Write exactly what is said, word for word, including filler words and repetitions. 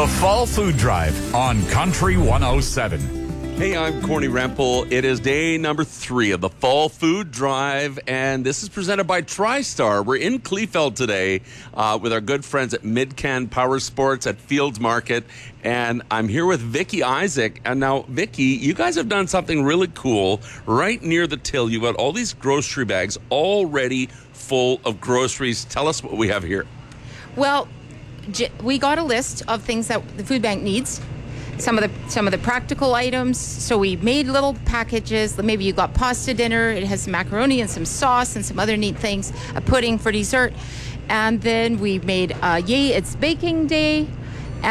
The Fall Food Drive on Country one oh seven. Hey, I'm Corny Rempel. It is day number three of the Fall Food Drive, and this is presented by TriStar. We're in Kleefeld today uh, with our good friends at Midcan Power Sports at Fields Market, and I'm here with Vicky Isaac. And now, Vicky, you guys have done something really cool right near the till. You've got all these grocery bags already full of groceries. Tell us what we have here. Well, we got a list of things that the food bank needs. Some of the some of the practical items. So we made little packages. Maybe you got pasta dinner. It has some macaroni and some sauce and some other neat things. A pudding for dessert. And then we made uh, Yay, It's Baking Day